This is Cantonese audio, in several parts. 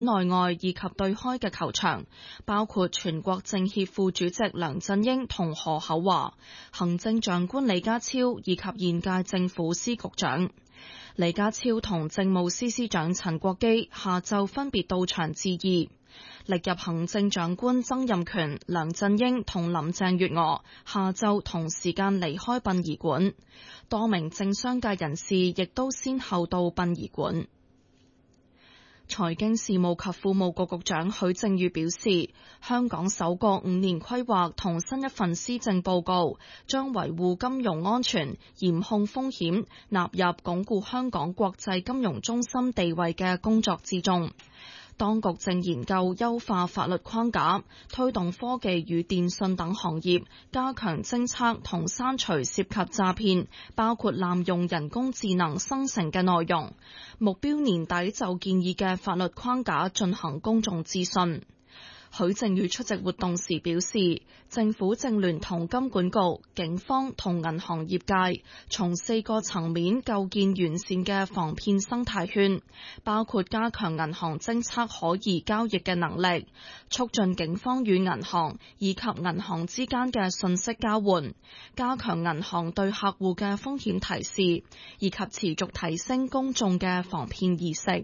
內外以及對開嘅球場，包括全國政協副主席梁振英同何厚鏵、行政長官李家超以及現屆政府司局長。李家超同政務司司長陳國基下晝分別到場致意。歷任行政長官曾蔭權、梁振英同林鄭月娥下晝同時間離開殯儀館，多名政商界人士亦都先後到殯儀館。財經事務及庫務局局長許正宇表示，香港首個5年規劃同新一份施政報告將維護金融安全、嚴控風險納入鞏固香港國際金融中心地位嘅工作之中。當局正研究優化法律框架，推動科技與電訊等行業加強偵測同刪除涉及詐騙，包括濫用人工智能生成嘅內容。目標年底就建議嘅法律框架進行公眾諮詢。許正宇出席活動時表示，政府正聯同金管局、警方同銀行業界，從4個層面構建完善嘅防騙生態圈，包括加強銀行偵測可疑交易嘅能力，促進警方與銀行以及銀行之間嘅信息交換，加強銀行對客戶嘅風險提示，以及持續提升公眾嘅防騙意識。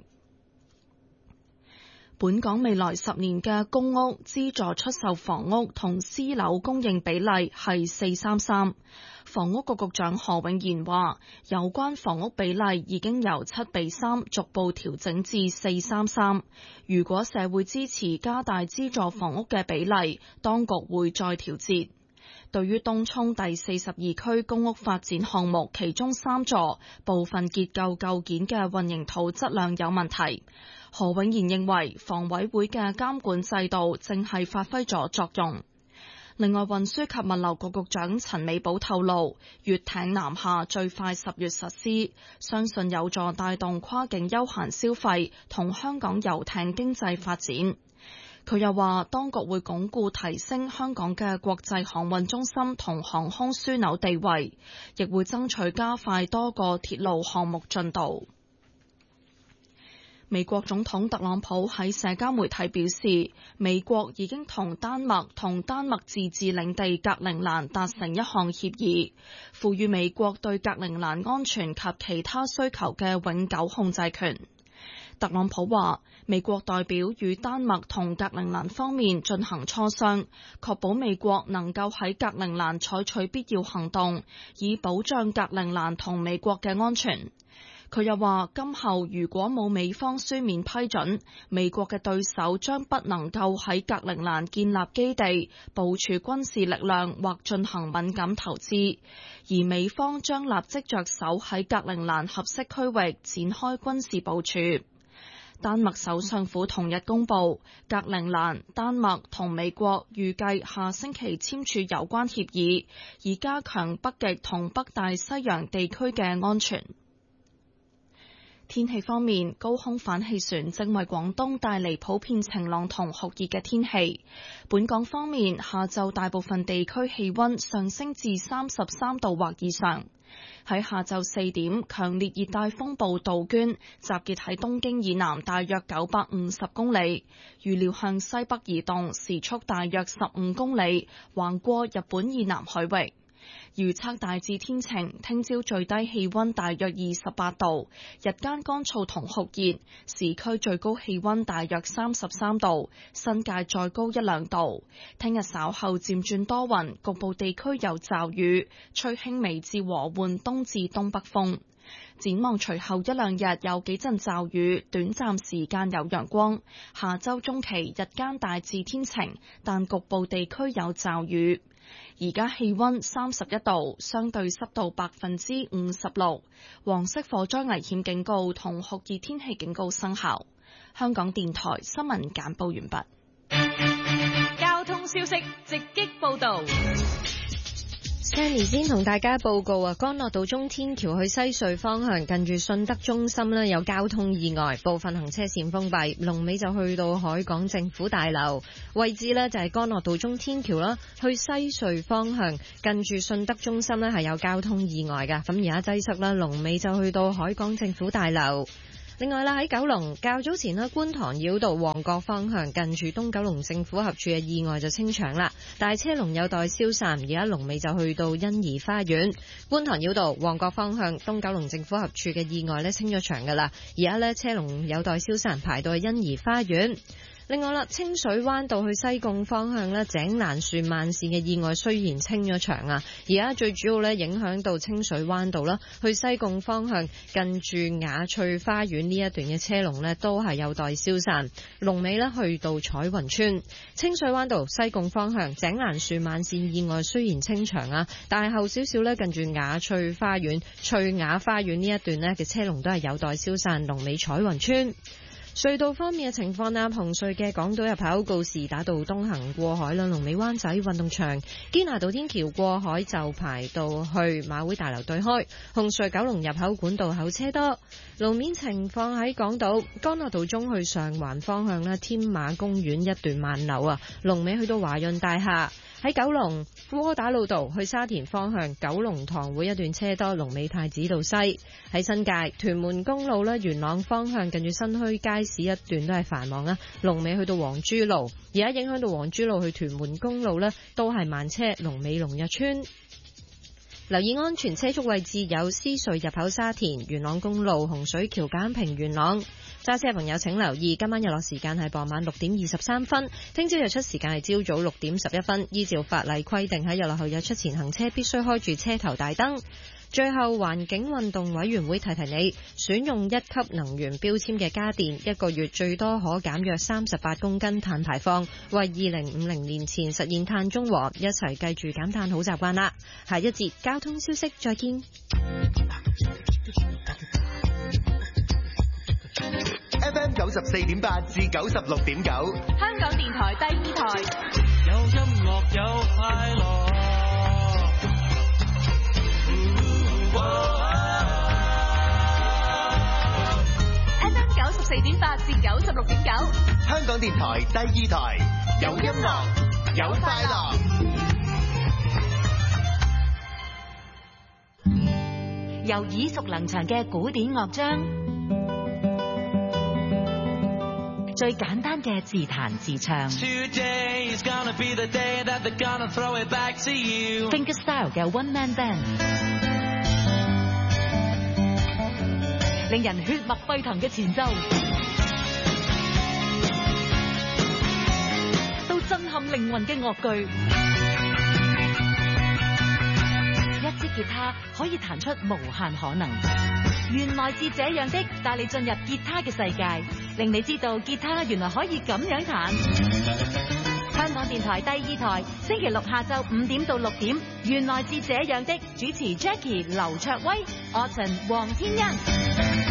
本港未來10年嘅公屋資助出售房屋同私樓供應比例係4:3:3。房屋局局長何永賢話，有關房屋比例已經由7:3逐步調整至4:3:3。如果社會支持加大資助房屋嘅比例，當局會再調節。對於東涌第42區公屋發展項目其中3座部分結構構件嘅混凝土質量有問題，何永賢認為房委會嘅監管制度正係發揮咗作用。另外，運輸及物流局局長陳美寶透露，粵艇南下最快10月實施，相信有助帶動跨境休閒消費同香港遊艇經濟發展。佢又話，當局會鞏固提升香港嘅國際航運中心同航空樞紐地位，亦會爭取加快多個鐵路項目進度。美國總統特朗普喺社交媒體表示，美國已經同丹麥自治領地格陵蘭達成一項協議，賦予美國對格陵蘭安全及其他需求嘅永久控制權。特朗普話，美國代表與丹麥同格陵蘭方面進行磋商，確保美國能夠喺格陵蘭採取必要行動，以保障格陵蘭同美國嘅安全。佢又話，今後如果冇美方書面批准，美國嘅對手將不能夠喺格陵蘭建立基地、部署軍事力量或進行敏感投資，而美方將立即着手喺格陵蘭合適區域展開軍事部署。丹麥首相府同日公布，格陵蘭、丹麥同美國預計下星期簽署有關協議，以加強北極同北大西洋地區嘅安全。天氣方面，高空反氣旋正為廣東帶嚟普遍晴朗同酷熱嘅天氣。本港方面，下晝大部分地區氣溫上升至33度或以上。喺下晝4點，強烈熱帶風暴杜鵑集結喺東京以南大約950公里，預料向西北移動，時速大約15公里，橫過日本以南海域。預測大致天晴，聽朝最低氣溫大約28度，日間乾燥同酷熱，市區最高氣溫大約33度，新界再高1-2度。聽日稍後漸轉多雲，局部地區有驟雨，吹輕微至和緩東至東北風。展望隨後1-2日有幾陣驟雨，短暫時間有陽光。下周中期日間大致天晴，但局部地區有驟雨。而家氣溫31度，相對濕度56%，黃色火災危險警告同酷熱天氣警告生效。香港電台新聞簡報完畢。 交通消息直擊報道。 Sammy 先同大家報告啊，干諾道中天橋去西隧方向近住信德中心呢有交通意外，部分行車線封閉，龍尾就去到海港政府大樓位置呢就係干諾道中天橋啦，去西隧方向近住信德中心呢係有交通意外㗎，咁而家擠塞啦，龍尾就去到海港政府大樓。 另外啦，喺九龍較早前呢，觀塘繞道旺角方向近住東九龍政府合署嘅意外就清場啦，但係車龍有待消散，而家龍尾就去到欣怡花園。觀塘繞道旺角方向東九龍政府合署嘅意外呢，清咗場噶啦，而家呢，車龍有待消散，排到去欣怡花園。另外啦，清水灣道去西貢方向咧，井欄樹慢線嘅意外雖然清咗場啊，而家最主要咧影響到清水灣道啦，去西貢方向近住雅翠花園呢一段嘅車龍咧都係有待消散，龍尾咧去到彩雲村。清水灣道西貢方向井欄樹慢線意外雖然清場啊，但係後少少咧近住雅翠花園、翠雅花園呢一段咧嘅車龍都係有待消散，龍尾彩雲村。隧道方面嘅情況啦，紅隧嘅港島入口告士打道東行過海啦，龍尾灣仔運動場堅拿道天橋過海就排到去馬會大樓對開。紅隧九龍入口管道口車多，路面情況喺港島干諾道中去上環方向啦，添馬公園一段慢流啊，龍尾去到華潤大廈。喺九龍窩打老道去沙田方向九龍塘會一段車多，龍尾太子道西。喺新界屯門公路咧，元朗方向近住新墟街市一段都係繁忙啊，龍尾去到黃珠路。而家影響到黃珠路去屯門公路咧，都係慢車，龍尾龍日村。留意安全車速位置有獅隧入口沙田、元朗公路洪水橋簡平元朗。揸車嘅朋友請留意，今晚日落時間係傍晚6點23分，聽朝日出時間係朝早6點11分。依照法例規定，喺日落後日出前行車必須開住車頭大燈。最後，環境運動委員會提提你，選用1級能源標籤嘅家電，1個月最多可減約38公斤碳排放，為2050年前實現碳中和，一齊記住減碳好習慣啦。下一節交通消息再見。 FM 94.8至96.9， 香港電台第2台， 有音樂有快樂。 FM 94.8至96.9， 香港電台第2台，有音樂有快樂。 由耳熟能詳嘅古典樂章，最簡單嘅自彈自唱 ，Fingerstyle 嘅 One Man Band， 令人血脈沸騰嘅前奏，到震撼靈魂嘅樂句。一支吉他可以彈出無限可能，原來是這樣的，帶你進入吉他嘅世界，令你知道吉他原來可以咁樣彈。香港電台第2台，星期六下晝5點到6點，原來是這樣的，主持 Jackie 劉卓威、Autumn 黃天恩。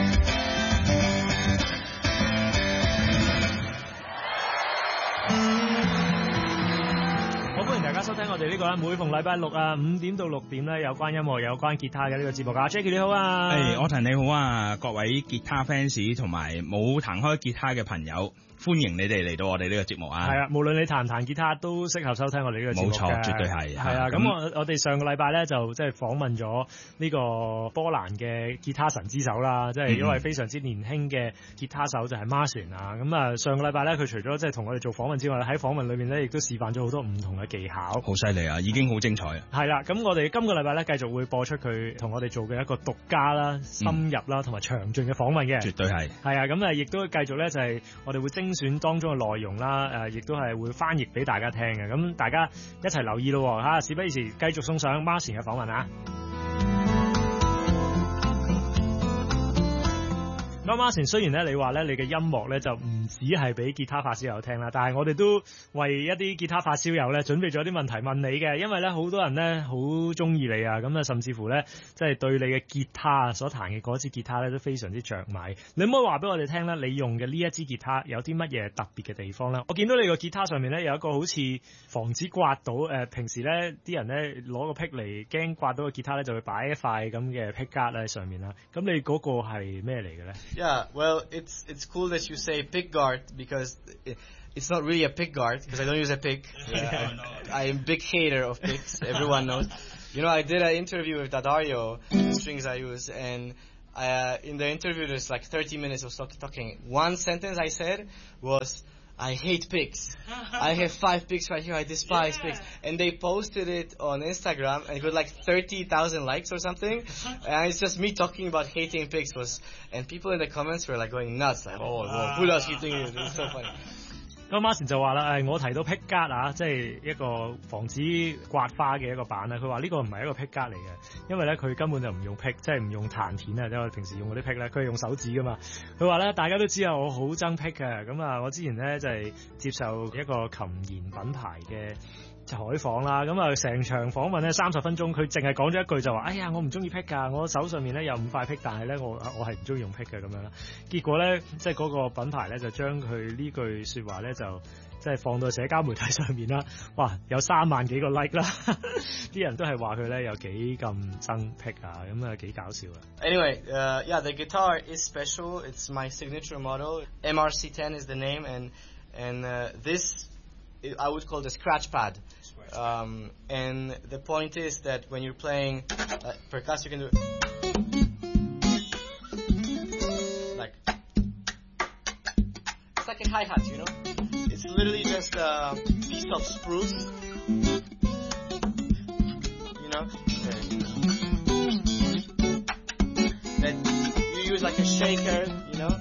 歡迎大家收聽我哋呢個每逢禮拜六5點到6點有關音樂有關吉他嘅呢個節目啊。Jackie 你好啊， Autumn 你好啊，各位吉他 fans 同埋冇彈開吉他嘅朋友，歡迎你哋嚟到我哋呢個節目啊！係啊， 無論你彈唔彈吉他都適合收聽我哋呢個節目嘅。冇錯，絕對係。係啊，咁我哋上個禮拜咧就即係訪問咗呢個波蘭嘅吉他神之手啦，即係因為非常之年輕嘅吉他手就係 Marcin 啊。咁啊，上個禮拜咧佢除咗即係同我哋做訪問之外，喺訪問裏面咧亦都示範咗好多唔同嘅技巧。 好犀利啊！已經好精彩。係啦，咁我哋今個禮拜咧繼續會播出佢同我哋做嘅一個獨家啦、深入啦同埋詳盡嘅訪問嘅。 絕對係。係啊，咁亦都繼續咧就係我哋會精選當中嘅內容啦，亦都係會翻譯俾大家聽嘅，咁大家一齊留意咯嚇！事不宜遲，繼續送上 Marcin 嘅訪問啊！咁 Marcin 雖然咧你話咧你嘅音樂咧就唔止係俾吉他發燒友聽啦，但係我哋都為一啲吉他發燒友咧準備咗啲問題問你嘅，因為咧好多人咧好中意你啊，咁啊甚至乎咧即係對你嘅吉他所彈嘅嗰支吉他咧都非常之着迷。你可唔可以話俾我哋聽咧？你用嘅呢一支吉他有啲乜嘢特別嘅地方咧？我見到你個吉他上面咧有一個好似防止刮到平時咧啲人咧攞個劈嚟驚刮到個吉他咧就會擺一塊咁嘅劈架喺上面啦。咁你嗰個係咩嚟嘅咧？ Yeah, well, it's cool that you say pick guard because it's not really a pick guard because I don't use a pick. I am a big hater of picks. Everyone knows. You know, I did an interview with Daddario, the strings I use, and In the interview, there's like 30 minutes of talking. One sentence I said was, I hate picks. I have 5 picks right here. I despise picks. And they posted it on Instagram and it got like 30,000 likes or something. And it's just me talking about hating picks and people in the comments were like going nuts. Like, oh, who does he think it is? It's so funny. 咁 Martin 就話啦，我提到 pick guard 啊，即係一個防止刮花嘅一個板啦。佢話呢個唔係一個 pick guard 嚟嘅，因為咧佢根本就唔用 pick， 即係唔用彈片啊，即係我哋平時用嗰啲 pick 咧，佢係用手指噶嘛。佢話咧，大家都知啊，我好憎 pick 嘅。咁啊，我之前咧就係接受一個琴弦品牌嘅採訪啦，咁啊成場訪問咧30分鐘，佢淨係講咗一句就話：哎呀，我唔中意 pick 㗎，我手上面咧有5塊 pick， 但係咧我係唔中意用 pick 嘅咁樣啦。結果咧，即係嗰個品牌咧就將佢呢句説話咧就即係放到社交媒體上面啦。哇，有3萬幾個 like 啦，啲人都係話佢咧有幾咁憎 pick 啊，咁啊幾搞笑啊。 Anyway, yeah, the guitar is special. It's my signature model. MRC10 is the name, and this I would call the scratch pad. And the point is that when you're playing percussion, you can do like it's like a hi-hat, you know. It's literally just a piece of spruce, you know, that you use like a shaker, you know.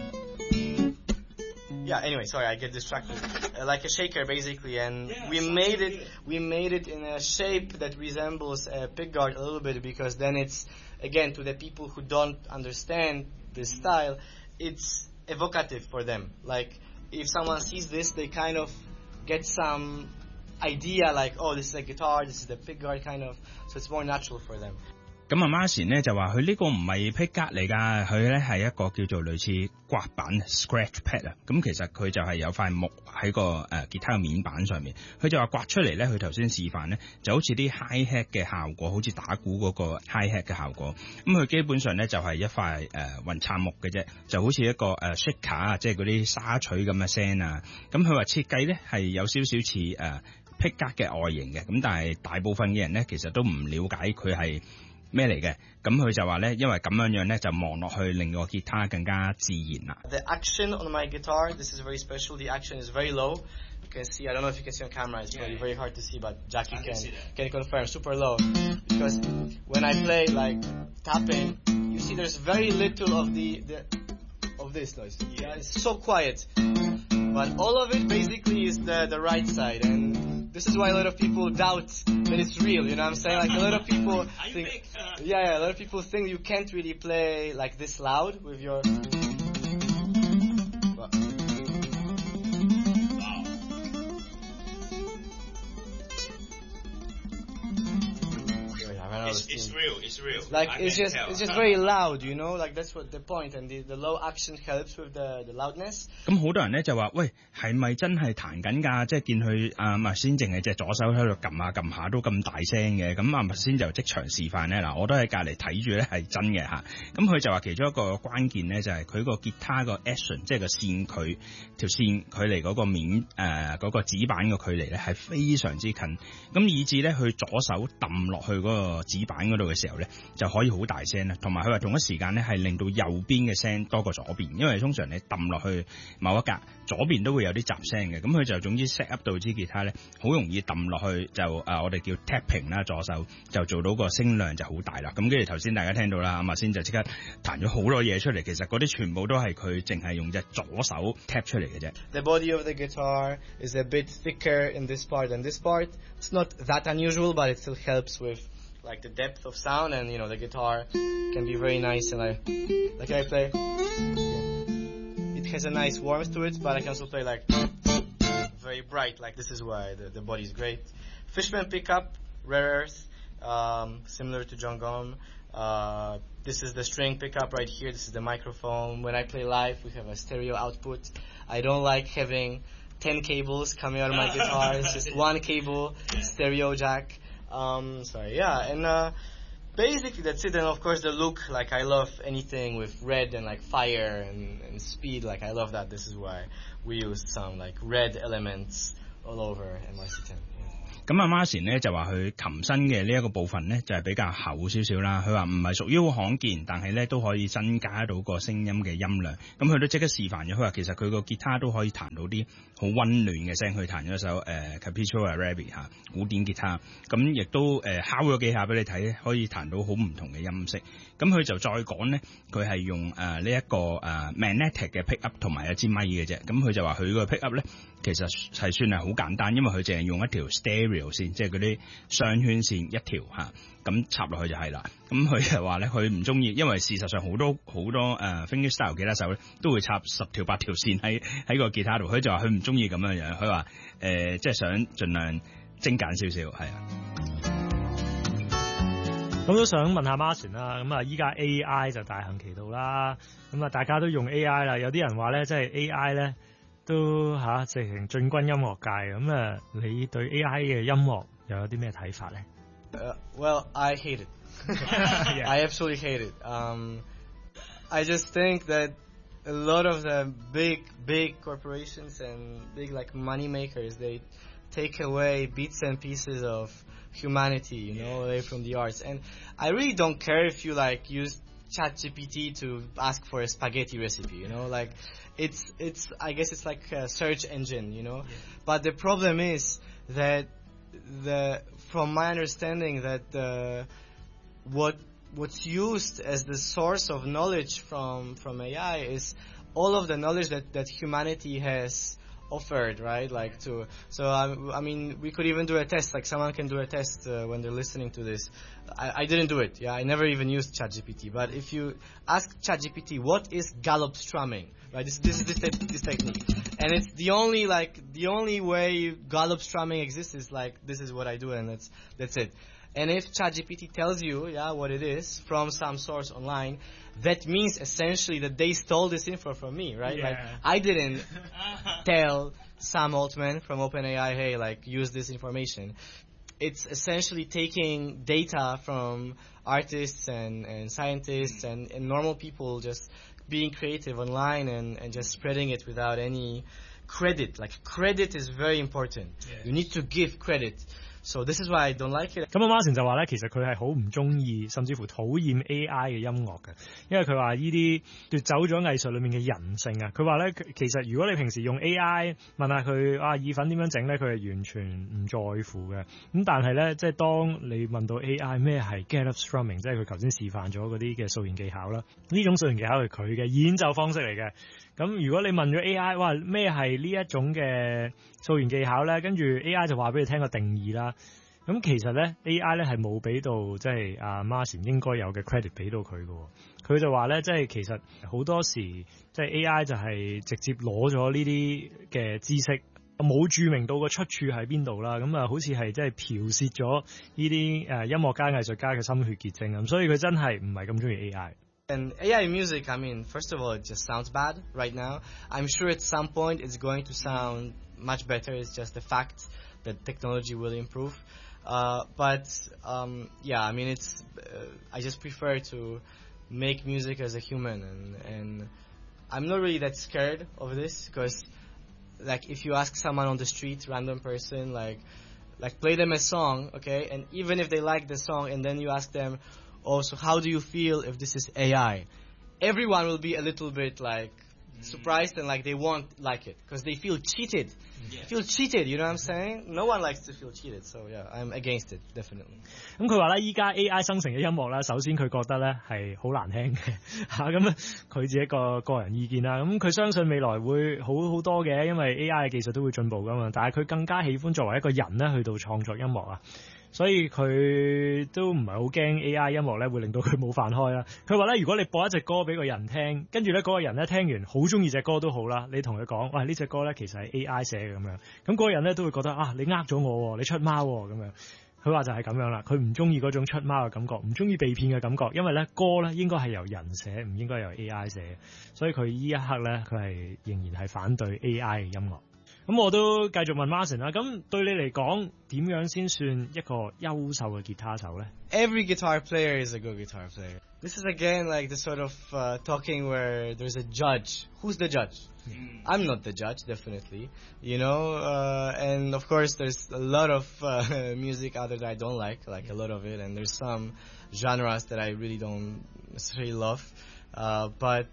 Yeah, anyway, sorry, I get distracted. Like a shaker, basically, and we made it in a shape that resembles a pickguard a little bit, because then it's, again, to the people who don't understand this style, it's evocative for them. Like, if someone sees this, they kind of get some idea, like, oh, this is a guitar, this is the pickguard, kind of, so it's more natural for them. 咁啊 Martin 咧就話佢呢個唔係 pick guard 嚟㗎，佢咧係一個叫做類似刮板 scratch pad 啊。咁其實佢就係有塊木喺個吉他嘅面板上面。佢就話刮出嚟咧，佢頭先示範咧就好似啲 hi hat 嘅效果，好似打鼓嗰個 hi hat 嘅效果。咁佢基本上咧就係一塊雲杉木嘅啫，就好似一個shaker 啊，即係嗰啲沙錘咁嘅聲啊。咁佢話設計咧係有少少似pick guard 嘅外形嘅，咁但係大部分嘅人咧其實都唔了解佢係咩嚟嘅，咁佢就話咧，因為咁樣樣咧就望落去令個吉他更加自然啦。 The action on my guitar, this is very special. The action is very low. You can see. I don't know if you can see on camera. It's probably very hard to see, but Jackie can confirm. Super low, because when I play like tapping, you see there's very little of of this noise. Yeah, it's so quiet, but all of it basically is the right side, and this is why a lot of people doubt that it's real, you know what I'm saying? Like a lot of people think, a lot of people think you can't really play like this loud with your... It's real. Like it's just very loud, you know. Like that's what the point, and the low action helps with the loudness. 咁好多人咧就話：喂，係咪真係彈緊㗎？即係見佢麥先淨係隻左手喺度撳下都咁大聲嘅。咁麥先就即場示範咧。嗱，我都喺隔離睇住咧係真嘅嚇。咁佢就話其中一個關鍵咧就係佢個吉他個 action， 即係個線條線距離嗰個面嗰個指板嘅距離咧係非常之近。咁以至咧佢左手揼落去嗰個指板嗰度嘅時候咧，就可以好大聲啦。同埋佢話同一時間咧係令到右邊嘅聲多過左邊，因為通常你揼落去某一格，左邊都會有啲雜聲嘅。咁佢就總之 set up 到支吉他咧，好容易揼落去就我哋叫 tapping 啦，左手就做到個聲量就好大啦。咁跟住頭先大家聽到啦，阿麥先就即刻彈咗好多嘢出嚟，其實嗰啲全部都係佢淨係用隻左手 tap 出嚟嘅啫。 The body of the guitar is a bit thicker in this part than this part. It's not that unusual, but it still helps with like the depth of sound, and you know the guitar can be very nice, and like I play, it has a nice warmth to it, but I can also play like very bright, like this is why the body is great. Fishman pickup, rare earth, similar to John Gom. This is the string pickup right here. This is the microphone. When I play live, we have a stereo output. I don't like having 10 cables coming out of my guitar. It's just one cable, stereo jack. And basically that's it. And of course the look, like I love anything with red and like fire and speed, like I love that. This is why we use some like red elements all over MRC10. 咁阿 Martin 咧就話佢琴身嘅呢一個部分咧就係比較厚少少啦。佢話唔係屬於好罕見，但係咧都可以增加到個聲音嘅音量。咁佢都即刻示範咗，佢話其實佢個吉他都可以彈到啲好溫暖嘅聲。佢彈咗一首Capriccio Arabi 嚇古典吉他，咁亦都敲咗幾下俾你睇，可以彈到好唔同嘅音色。咁佢就再講咧，佢係用呢一個magnetic 嘅 pick up 同埋一支咪嘅啫。咁佢就話佢個 pick up 咧其實係算係好簡單，因為佢淨係用一條 stereo 線，即係嗰啲雙圈線一條嚇，咁插落去就係啦。咁佢就話咧，佢唔中意，因為事實上好多fingerstyle 吉他手咧都會插10條8條線喺個吉他度。佢就話佢唔中意咁樣樣，佢話即係想盡量精簡少少，係啊。 咁都想問下 Martin 啦，咁啊依家 AI 就大行其道啦，咁啊大家都用 AI 啦，有啲人話咧，即係 AI 咧都直情進軍音樂界，咁啊你對 AI 嘅音樂又有啲咩睇法咧 ？Well, I hate it. Yeah. I absolutely hate it. I just think that a lot of the big corporations and big like money makers, they take away bits and pieces of humanity, away from the arts. And I really don't care if you like use ChatGPT to ask for a spaghetti recipe, like it's I guess it's like a search engine, Yeah. But the problem is that from my understanding that what's used as the source of knowledge from AI is all of the knowledge that humanity has offered, right? I mean, we could even do a test, like someone can do a test when they're listening to this. I didn't do it, I never even used ChatGPT, but if you ask ChatGPT, what is gallop strumming, right? This is this technique. And it's the only way gallop strumming exists is like, this is what I do and that's it. And if ChatGPT tells you, what it is from some source online, that means essentially that they stole this info from me, right? Yeah. Like, I didn't tell Sam Altman from OpenAI, hey, like, use this information. It's essentially taking data from artists and scientists and normal people just being creative online and just spreading it without any credit. Like, credit is very important. Yeah. You need to give credit. So this is why I don't like it. 咁阿 Martin 就話咧，其實佢係好唔中意，甚至乎討厭 AI 嘅音樂嘅，因為佢話呢啲奪走咗藝術裏面嘅人性啊。佢話咧，其實如果你平時用 AI 問下佢意粉點樣整咧，佢係完全唔在乎嘅。咁但係咧，即係當你問到 AI 咩係 gallop strumming， 即係佢頭先示範咗嗰啲嘅掃弦技巧啦，呢種掃弦技巧係佢嘅演奏方式嚟嘅。咁如果你問咗 AI， 哇咩係呢一種嘅掃弦技巧咧，跟住 AI 就話俾你聽個定義啦。咁其實咧 AI 咧係冇俾到即係阿 Martin 應該有嘅 credit 俾到佢嘅。佢就話咧，即係其實好多時即係 AI 就係直接攞咗呢啲嘅知識，冇註明到個出處喺邊度啦。咁啊，好似係即係剽竊咗呢啲音樂家藝術家嘅心血結晶咁，所以佢真係唔係咁中意 AI。 And AI music, I mean, first of all, it just sounds bad right now. I'm sure at some point it's going to sound much better. It's just the fact that technology will improve. But I mean, it's I just prefer to make music as a human, and I'm not really that scared of this, because like if you ask someone on the street, random person, like play them a song, okay, and even if they like the song, and then you ask them, oh, so how do you feel if this is AI? Everyone will be a little bit like surprised and like they won't like it because they feel cheated. Yeah. Feel cheated, you know what I'm saying? No one likes to feel cheated, so yeah, I'm against it, definitely. 咁佢話咧，依家 AI 生成嘅音樂咧，首先佢覺得咧係好難聽嘅嚇，咁佢自己個人意見啦。咁佢相信未來會好多嘅，因為 AI 嘅技術都會進步噶嘛。但係佢更加喜歡作為一個人咧去到創作音樂啊。所以佢都唔係好驚 AI 音樂咧會令到佢冇飯開啦。佢話咧，如果你播一隻歌俾個人聽，跟住咧嗰個人咧聽完好中意隻歌都好啦，你同佢講，喂，呢隻歌咧其實係 AI 寫嘅咁樣，咁嗰個人咧都會覺得你呃咗我，你出貓咁樣。佢話就係咁樣啦，佢唔中意嗰種出貓嘅感覺，唔中意被騙嘅感覺，因為咧歌咧應該係由人寫，唔應該由 AI 寫，所以佢依一刻咧佢係仍然係反對 AI 嘅音樂。咁我都繼續問 Martin 啦，咁對你嚟講點樣先算一個優秀嘅吉他手咧？ Every guitar player is a good guitar player. this is again like the sort of talking where there's a judge. Who's the judge? I'm not the judge, definitely. You know, and of course there's a lot of music out there that I don't like a lot of it, and there's some genres that I really don't necessarily love. But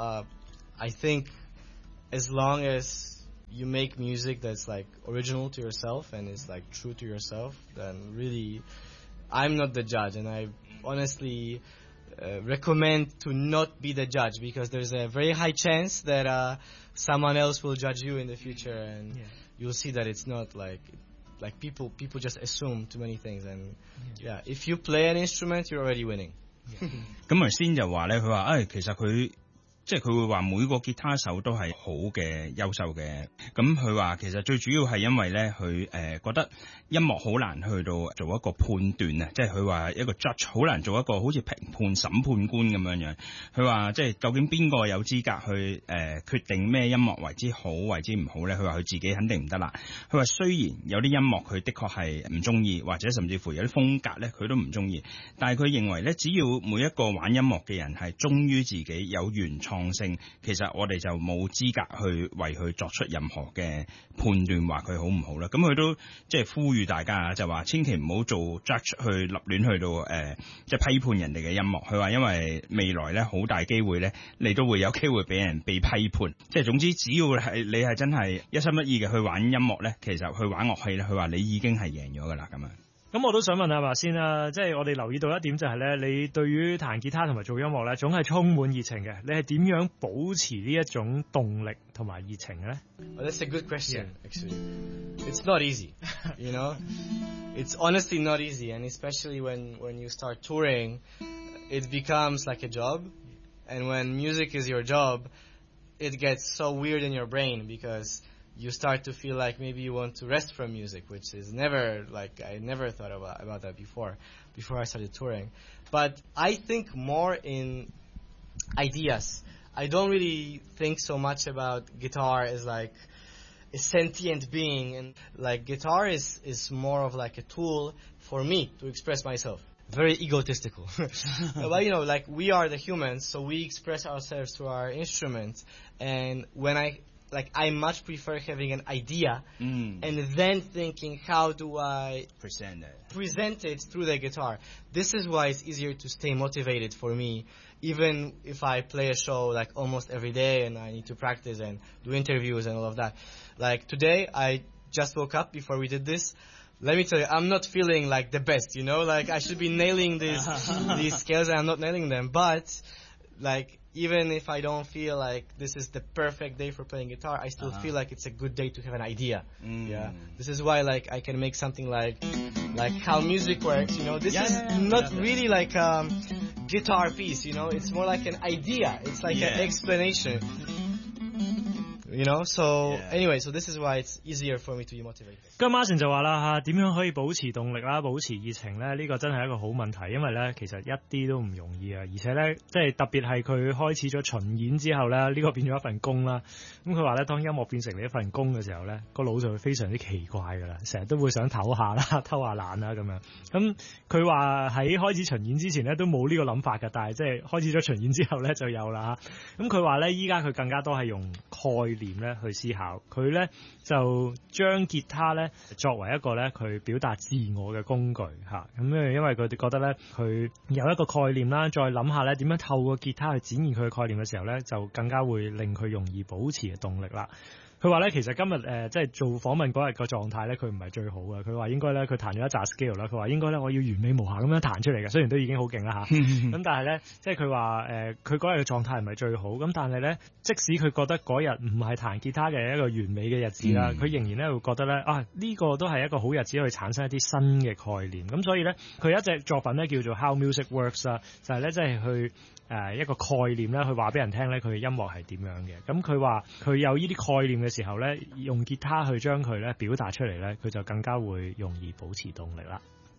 I think as long as you make music that's like original to yourself and is like true to yourself, then really I'm not the judge, and I honestly recommend to not be the judge, because there's a very high chance that someone else will judge you in the future, and you'll see that it's not like people just assume too many things, and if you play an instrument you're already winning. 咁頭先就話咧，佢話其實佢即係佢會話每個吉他手都係好嘅、優秀嘅。咁佢話其實最主要係因為咧，佢覺得音樂好難去到做一個判斷啊，即係佢話一個 judge 好難做一個好似評判審判官咁樣樣。佢話即係究竟邊個有資格去決定咩音樂為之好為之唔好咧？佢話佢自己肯定唔得啦。佢話雖然有啲音樂佢的確係唔中意，或者甚至乎有啲風格咧佢都唔中意，但係佢認為咧，只要每一個玩音樂嘅人係忠於自己，有原創性，其實我哋就冇資格去為佢作出任何嘅判斷話佢好唔好啦。咁佢都即係呼籲大家就話千祈唔好做 judge 去立亂去到即係批判人哋嘅音樂。佢話因為未來咧好大機會咧，你都會有機會俾人被批判。即係總之只要係你係真係一心一意嘅去玩音樂咧，其實去玩樂器咧，佢話你已經係贏咗㗎啦咁樣。 咁我都想問下馬先啦，即係我哋留意到一點就係咧，你對於彈吉他同埋做音樂咧，總係充滿熱情嘅。你係點樣保持呢一種動力同埋熱情嘅咧？ Well, that's a good question, actually. It's not easy, you know. It's honestly not easy, and especially when you start touring, it becomes like a job. And when music is your job, it gets so weird in your brain because you start to feel like maybe you want to rest from music, which is never, like, I never thought about that before I started touring. But I think more in ideas. I don't really think so much about guitar as like a sentient being, and like guitar is more of like a tool for me to express myself. Very egotistical. But you know, like we are the humans, so we express ourselves through our instruments, and when I much prefer having an idea and then thinking, how do I present it through the guitar. This is why it's easier to stay motivated for me, even if I play a show like almost every day and I need to practice and do interviews and all of that. Like today, I just woke up before we did this. Let me tell you, I'm not feeling like the best, you know, like I should be nailing these scales and I'm not nailing them, but like even if I don't feel like this is the perfect day for playing guitar, I still feel like it's a good day to have an idea. Yeah. This is why like I can make something like how music works, you know. This is not really like guitar piece, you know. It's more like an idea. It's like an explanation. You know, so anyway, so this is why it's easier for me to be motivated. 咁Martin就話啦點樣可以保持動力啦，保持熱情咧？呢個真係一個好問題，因為咧其實一啲都唔容易啊，而且咧即係特別係佢開始咗巡演之後咧，呢個變咗一份工啦。咁佢話咧，當音樂變成你一份工嘅時候咧，個腦就會非常之奇怪㗎啦，成日都會想唞下啦、偷下懶啦咁樣。咁佢話喺開始巡演之前咧都冇呢個諗法㗎，但係即係開始咗巡演之後咧就有啦嚇。咁佢話咧依家佢更加多係用概念咧去思考，佢咧就將吉他咧作為一個咧佢表達自我嘅工具嚇。咁因為佢哋覺得咧佢有一個概念啦，再諗下咧點樣透過吉他去展現佢嘅概念嘅時候咧，就更加會令佢容易保持嘅動力啦。佢話咧，其實今日即係做訪問嗰日個狀態咧，佢唔係最好嘅。佢話應該咧，佢彈咗一紮 scale 啦。佢話應該咧，我要完美無瑕咁樣彈出嚟嘅。雖然都已經好勁啦嚇，咁但係咧，即係佢話佢嗰日嘅狀態唔係最好。咁但係咧，即使佢覺得嗰日唔係彈吉他嘅一個完美嘅日子啦，佢仍然咧會覺得咧呢個都係一個好日子去產生一啲新嘅概念。咁所以咧，佢有一隻作品咧叫做 How Music Works 啦，就係咧即係去一個概念咧，去話俾人聽咧佢嘅音樂係點樣嘅。咁佢話佢有呢啲概念嘅時候咧，用吉他去將佢咧表達出嚟咧，佢就更加會容易保持動力啦。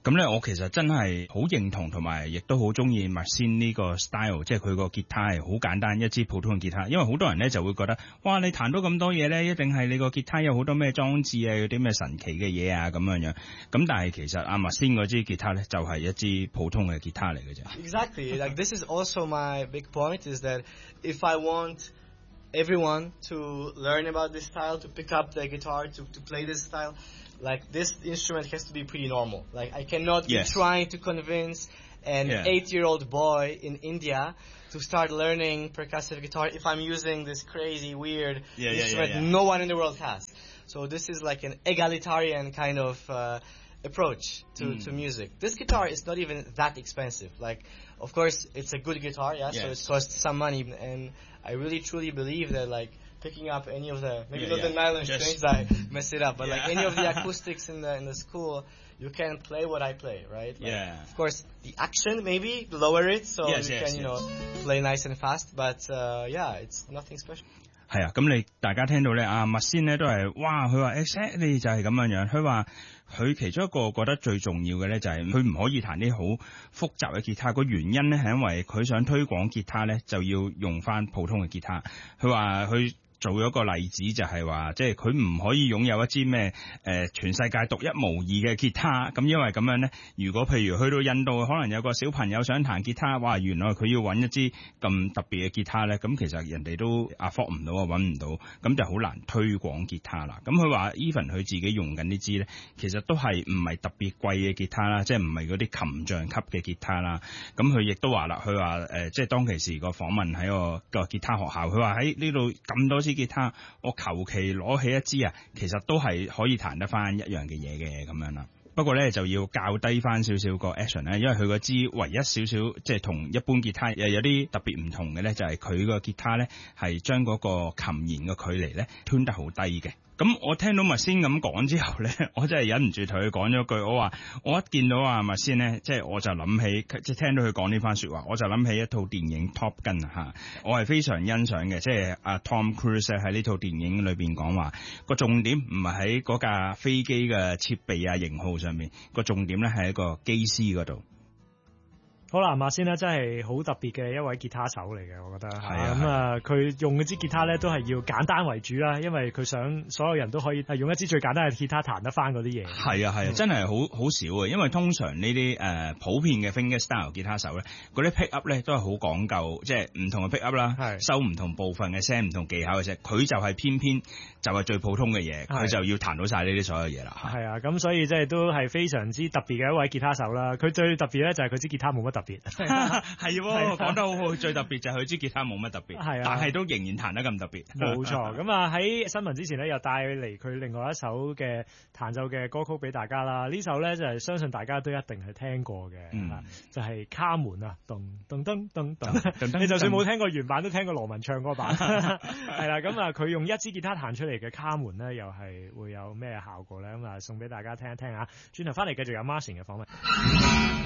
咁咧，我其實真係好認同同埋亦都好中意麥仙呢個 style， 即係佢個吉他係好簡單一支普通嘅吉他。因為好多人咧就會覺得，哇！你彈到咁多嘢咧，一定係你個吉他有好多咩裝置啊，有啲咩神奇嘅嘢啊咁樣樣。咁但係其實阿麥仙嗰支吉他咧就係一支普通嘅吉他嚟嘅啫。 Exactly. Like this is also my big point is that if I want everyone to learn about this style, to pick up the guitar, to play this style, like this instrument has to be pretty normal. Like I cannot be trying to convince an 8-year-old boy in India to start learning percussive guitar if I'm using this crazy weird instrument no one in the world has. So this is like an egalitarian kind of approach to music. This guitar is not even that expensive. Like, of course, it's a good guitar, so it costs some money, and I really truly believe that like picking up any of the maybe not the nylon strings, I mess it up, but like any of the acoustics in the school, you can play what I play, right? Like, of course, the action maybe lower it so you can you know play nice and fast, but it's nothing special. 係啊，咁你大家聽到咧，阿麥仙咧都係，哇！佢話 exactly 就係咁樣樣。佢話佢其中一個覺得最重要嘅咧，就係佢唔可以彈啲好複雜嘅吉他。個原因咧係因為佢想推廣吉他咧，就要用翻普通嘅吉他。佢話佢做咗個例子就係話，即係佢唔可以擁有一支咩全世界獨一無二嘅吉他，咁因為咁樣咧，如果譬如去到印度，可能有個小朋友想彈吉他，哇！原來佢要揾一支咁特別嘅吉他咧，咁其實人哋都 afford 唔到啊，揾唔到，咁就好難推廣吉他啦。咁佢話 even 佢自己用緊呢支咧，其實都係唔係特別貴嘅吉他啦，即係唔係嗰啲琴匠級嘅吉他啦。咁佢亦都話啦，佢話即係當其時個訪問喺個吉他學校，佢話喺呢度咁多支吉他，我求其攞起一支啊，其實都係可以彈得翻一樣嘅嘢嘅咁樣啦。不過咧就要較低翻少少個 action 咧，因為佢嗰支唯一少少即係同一般吉他有啲特別唔同嘅咧，就係佢個吉他咧係將嗰個琴弦嘅距離咧吞得好低嘅。咁我聽到麥仙咁講之後咧，我真係忍唔住同佢講咗句，我話我一見到阿麥仙咧，即係我就諗起，即係聽到佢講呢番說話，我就諗起一套電影 Top Gun 嚇，我係非常欣賞嘅，即係阿 Tom Cruise 喺呢套電影裏邊講話個重點唔係喺嗰架飛機嘅設備啊型號上面，個重點咧係喺個機師嗰度。 好啦，麥仙咧真係好特別嘅一位吉他手嚟嘅，我覺得係咁啊！佢用嗰支吉他咧都係要簡單為主啦，因為佢想所有人都可以用一支最簡單嘅吉他彈得翻嗰啲嘢。係啊，真係好少啊！因為通常呢啲普遍嘅 fingerstyle 吉他手咧，嗰啲 pick up 咧都係好講究，即係唔同嘅 pick up 啦，收唔同部分嘅聲，唔同技巧嘅聲，佢就係偏偏就係最普通嘅嘢，佢就要彈到晒呢啲所有嘢啦。係啊，咁所以即係都係非常之特別嘅一位吉他手啦。佢最特別咧就係佢支吉他冇乜特別，係講得好好。最特別就係佢支吉他冇乜特別，係啊，但係都仍然彈得咁特別。冇錯。咁啊喺新聞之前咧，又帶嚟佢另外一首嘅彈奏嘅歌曲俾大家啦。呢首咧就係相信大家都一定係聽過嘅，就係卡門啊，噔噔噔噔噔。你就算冇聽過原版，都聽過羅文唱嗰版。係啦，咁啊佢用一支吉他彈出嚟嘅卡門咧，又係會有咩效果咧？咁啊送俾大家聽一聽啊。轉頭翻嚟繼續有 Martin 嘅訪問。